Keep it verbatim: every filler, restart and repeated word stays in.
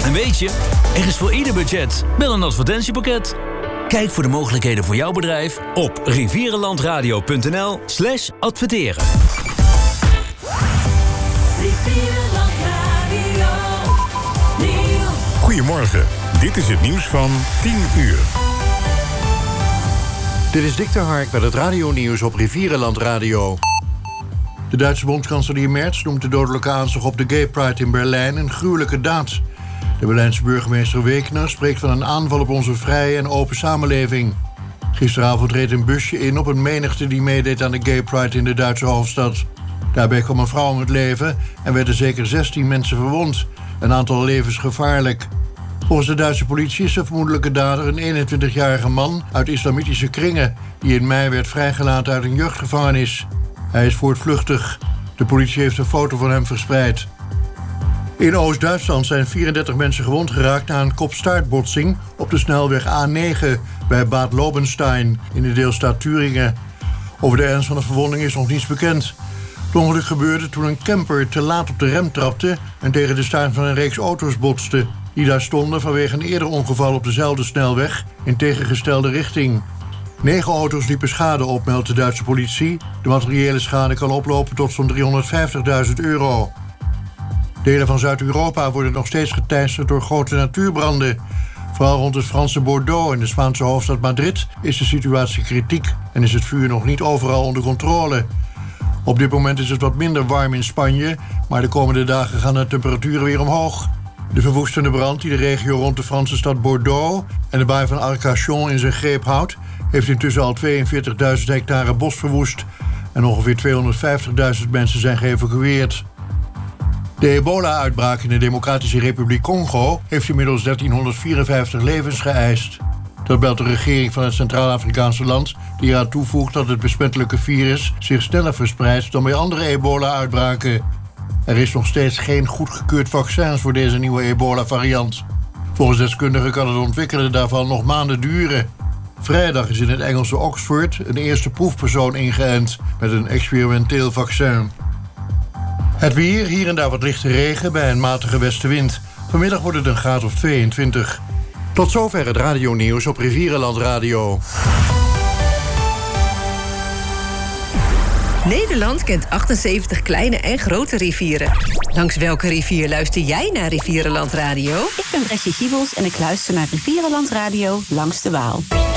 En weet je, er is voor ieder budget wel een advertentiepakket. Kijk voor de mogelijkheden voor jouw bedrijf op rivierenlandradio.nl slash adverteren. Goedemorgen, dit is het nieuws van tien uur. Dit is Dick de Hark met het radionieuws op Rivierenland Radio. De Duitse bondskanselier Merz noemt de dodelijke aanslag op de Gay Pride in Berlijn een gruwelijke daad. De Berlijnse burgemeester Wegner spreekt van een aanval op onze vrije en open samenleving. Gisteravond reed een busje in op een menigte die meedeed aan de Gay Pride in de Duitse hoofdstad. Daarbij kwam een vrouw om het leven en werden zeker zestien mensen verwond. Een aantal levensgevaarlijk. Volgens de Duitse politie is de vermoedelijke dader een eenentwintigjarige man uit islamitische kringen die in mei werd vrijgelaten uit een jeugdgevangenis. Hij is voortvluchtig. De politie heeft een foto van hem verspreid. In Oost-Duitsland zijn vierendertig mensen gewond geraakt na een kop-staartbotsing op de snelweg A negen bij Bad Lobenstein in de deelstaat Thüringen. Over de ernst van de verwonding is nog niets bekend. Het ongeluk gebeurde toen een camper te laat op de rem trapte en tegen de staart van een reeks auto's botste, die daar stonden vanwege een eerder ongeval op dezelfde snelweg in tegengestelde richting. Negen auto's liepen schade op, meldt de Duitse politie. De materiële schade kan oplopen tot zo'n driehonderdvijftigduizend euro. Delen van Zuid-Europa worden nog steeds geteisterd door grote natuurbranden. Vooral rond het Franse Bordeaux en de Spaanse hoofdstad Madrid is de situatie kritiek en is het vuur nog niet overal onder controle. Op dit moment is het wat minder warm in Spanje, maar de komende dagen gaan de temperaturen weer omhoog. De verwoestende brand die de regio rond de Franse stad Bordeaux en de baai van Arcachon in zijn greep houdt, heeft intussen al tweeënveertigduizend hectare bos verwoest en ongeveer tweehonderdvijftigduizend mensen zijn geëvacueerd. De ebola-uitbraak in de Democratische Republiek Congo heeft inmiddels dertienhonderdvierenvijftig levens geëist. Dat meldt de regering van het Centraal-Afrikaanse land, die eraan toevoegt dat het besmettelijke virus zich sneller verspreidt dan bij andere ebola-uitbraken. Er is nog steeds geen goedgekeurd vaccin voor deze nieuwe ebola-variant. Volgens deskundigen kan het ontwikkelen daarvan nog maanden duren. Vrijdag is in het Engelse Oxford een eerste proefpersoon ingeënt met een experimenteel vaccin. Het weer, hier en daar wat lichte regen bij een matige westenwind. Vanmiddag wordt het een graad of tweeëntwintig. Tot zover het radionieuws op Rivierenland Radio. Nederland kent achtenzeventig kleine en grote rivieren. Langs welke rivier luister jij naar Rivierenland Radio? Ik ben Bretje Giebels en ik luister naar Rivierenland Radio langs de Waal.